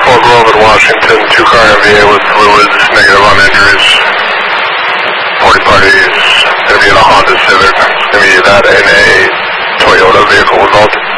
4 Grove in Washington, 2-car MVA with fluids, negative on injuries. 40 parties, going to be in a Honda Civic. It's going to be that in a Toyota vehicle with all